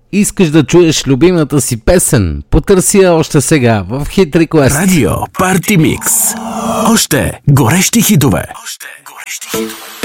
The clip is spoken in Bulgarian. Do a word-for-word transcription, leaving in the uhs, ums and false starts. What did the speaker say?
Искаш да чуеш любимата си песен? Потърси я още сега в Hit Request. Радио Парти Микс. Още горещи хитове. Още горещи хитове.